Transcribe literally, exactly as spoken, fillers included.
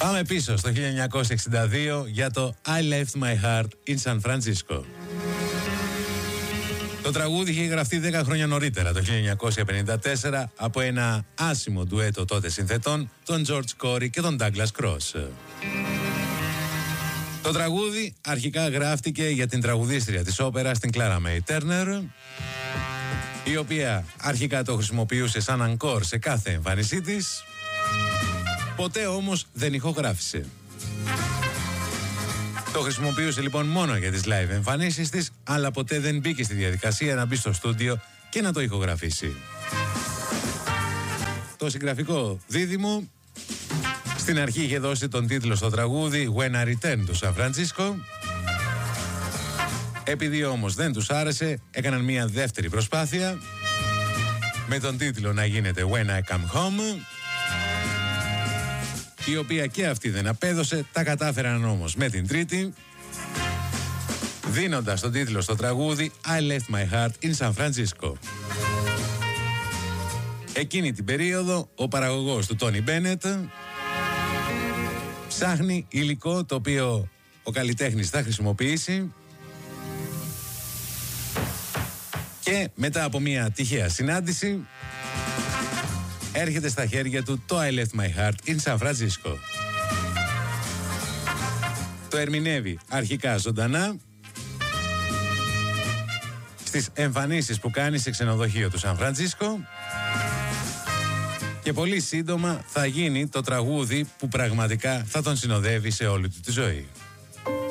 Πάμε πίσω στο χίλια εννιακόσια εξήντα δύο για το I Left My Heart in San Francisco. Το τραγούδι είχε γραφτεί δέκα χρόνια νωρίτερα, το χίλια εννιακόσια πενήντα τέσσερα, από ένα άσημο ντουέτο τότε συνθετών, τον George Corey και τον Douglas Cross. Το τραγούδι αρχικά γράφτηκε για την τραγουδίστρια της όπερας, την Clara May Turner, η οποία αρχικά το χρησιμοποιούσε σαν ανκόρ σε κάθε εμφάνισή της, ποτέ όμως δεν ηχογράφησε. Το χρησιμοποιούσε λοιπόν μόνο για τις live εμφανίσεις της, αλλά ποτέ δεν μπήκε στη διαδικασία να μπει στο στούντιο και να το ηχογραφήσει. Το συγγραφικό δίδυμο στην αρχή είχε δώσει τον τίτλο στο τραγούδι When I Return to San Francisco. Επειδή όμως δεν τους άρεσε, έκαναν μια δεύτερη προσπάθεια με τον τίτλο να γίνεται When I Come Home, η οποία και αυτή δεν απέδωσε. Τα κατάφεραν όμως με την τρίτη, δίνοντας τον τίτλο στο τραγούδι I Left My Heart in San Francisco. Εκείνη την περίοδο ο παραγωγός του Τόνι Μπένετ ψάχνει υλικό το οποίο ο καλλιτέχνης θα χρησιμοποιήσει, και μετά από μια τυχαία συνάντηση έρχεται στα χέρια του το I Left My Heart in San Francisco. Το ερμηνεύει αρχικά ζωντανά στις εμφανίσεις που κάνει σε ξενοδοχείο του Σαν Φρανσίσκο, και πολύ σύντομα θα γίνει το τραγούδι που πραγματικά θα τον συνοδεύει σε όλη του τη ζωή.